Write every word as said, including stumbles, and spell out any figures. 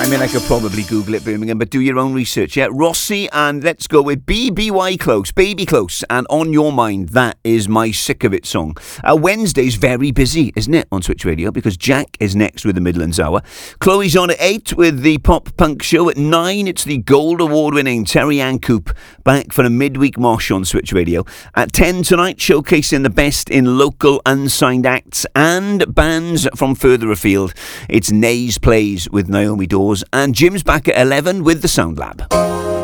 I mean, I could probably Google it, Birmingham, but do your own research, yeah? Rossi, and let's go with B B Y Close, Baby Close, and On Your Mind. That is my Sick of It song. Uh, Wednesday's very busy, isn't it, on Switch Radio, because Jack is next with the Midlands Hour. Chloe's on at eight with the Pop Punk Show. At nine, it's the Gold Award-winning Terry Ann Coop back for a midweek mosh on Switch Radio. At ten tonight, showcasing the best in local unsigned acts and bands from further afield. It's Nays Plays with Naomi Dawes, and Jim's back at eleven with the Sound Lab.